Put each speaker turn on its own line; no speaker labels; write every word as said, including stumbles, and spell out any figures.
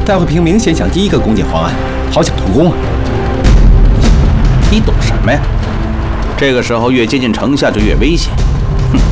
戴慧萍明显想第一个攻进黄安，好想突攻啊！
你懂什么呀？这个时候越接近城下就越危险。